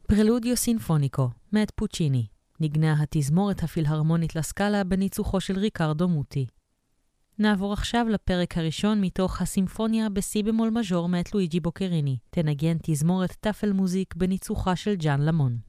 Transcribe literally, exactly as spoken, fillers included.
פרלודיו סינפוניקו, מאת פוצ'יני. נגנה התזמורת הפילהרמונית לסקאלה בניצוחו של ריקרדו מוטי. נעבור עכשיו לפרק הראשון מתוך הסימפוניה בסי במול מז'ור מאת לואיג'י בוקריני. תנגן תזמורת טפל מוזיק בניצוחה של ג'אן למון.